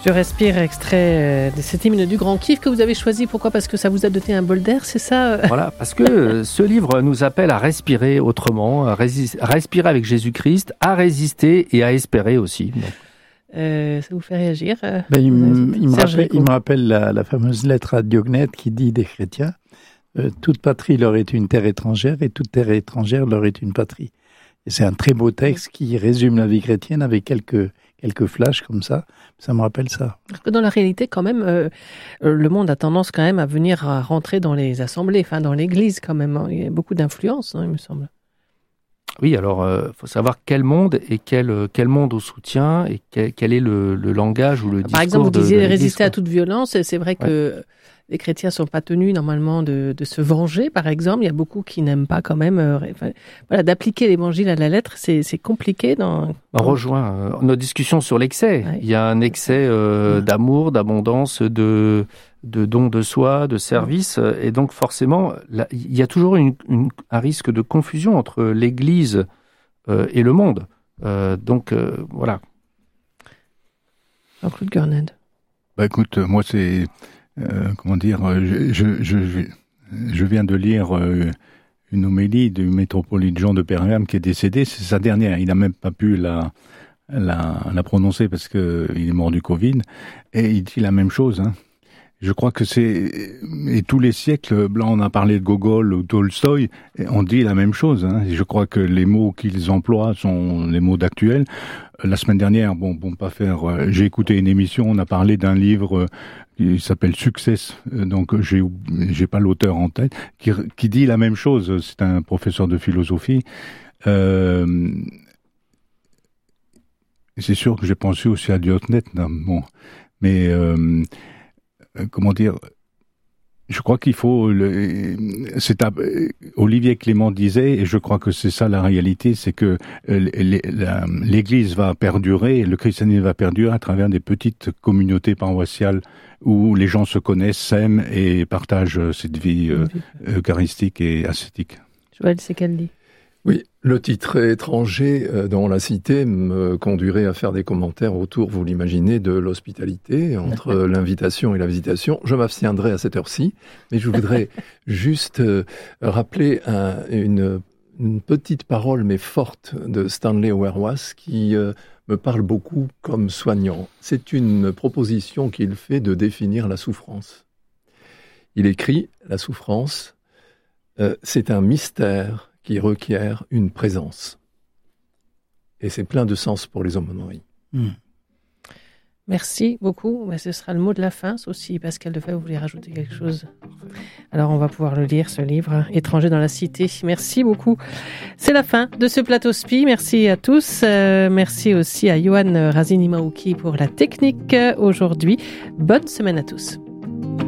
Je respire, extrait de cet hymne du Grand Kiff que vous avez choisi. Pourquoi ? Parce que ça vous a donné un bol d'air, c'est ça ? Voilà, parce que ce livre nous appelle à respirer autrement, à respirer avec Jésus-Christ, à résister et à espérer aussi. Ça vous fait réagir il me rappelle la fameuse lettre à Diognète qui dit des chrétiens toute patrie leur est une terre étrangère et toute terre étrangère leur est une patrie. Et c'est un très beau texte qui résume la vie chrétienne avec quelques flashs comme ça. Ça me rappelle ça. Parce que dans la réalité, quand même, le monde a tendance quand même à rentrer dans les assemblées, enfin dans l'église quand même. Il y a beaucoup d'influence, il me semble. Oui, alors faut savoir quel monde et quel monde on soutient et quel est le langage ou le discours. Par exemple, vous disiez de résister à toute violence. Et c'est vrai que les chrétiens sont pas tenus normalement de se venger, par exemple. Il y a beaucoup qui n'aiment pas quand même. D'appliquer l'évangile à la lettre, c'est compliqué. On rejoint nos discussions sur l'excès. Ouais. Il y a un excès d'amour, d'abondance, de don de soi, de service, et donc forcément, il y a toujours un risque de confusion entre l'Église et le monde. Voilà. Jean-Claude Gurned. Écoute, moi c'est je viens de lire une homélie du métropolite Jean de Pergame qui est décédé. C'est sa dernière. Il n'a même pas pu la prononcer parce que il est mort du Covid. Et il dit la même chose. Je crois que et tous les siècles, là on a parlé de Gogol ou Tolstoï, on dit la même chose. Je crois que les mots qu'ils emploient sont les mots d'actuel. La semaine dernière, j'ai écouté une émission, on a parlé d'un livre qui s'appelle Success, donc j'ai pas l'auteur en tête, qui dit la même chose. C'est un professeur de philosophie. C'est sûr que j'ai pensé aussi à Diotnet, mais comment dire, je crois qu'il faut Olivier Clément disait, et je crois que c'est ça la réalité, c'est que l'Église va perdurer, le christianisme va perdurer à travers des petites communautés paroissiales où les gens se connaissent, s'aiment et partagent cette vie eucharistique et ascétique. Joël Secaldi. Oui, le titre étranger dont on l'a cité me conduirait à faire des commentaires autour, vous l'imaginez, de l'hospitalité, entre l'invitation et la visitation. Je m'abstiendrai à cette heure-ci, mais je voudrais juste rappeler une petite parole, mais forte, de Stanley Hauerwas qui me parle beaucoup comme soignant. C'est une proposition qu'il fait de définir la souffrance. Il écrit « La souffrance, c'est un mystère qui requiert une présence. » Et c'est plein de sens pour les aumôneries. Merci beaucoup. Ce sera le mot de la fin, sauf si Pascal Defay voulait rajouter quelque chose. Alors on va pouvoir le lire, ce livre, Étranger dans la cité. Merci beaucoup. C'est la fin de ce plateau SPI. Merci à tous. Merci aussi à Yohan Razini Maouki pour la technique aujourd'hui. Bonne semaine à tous.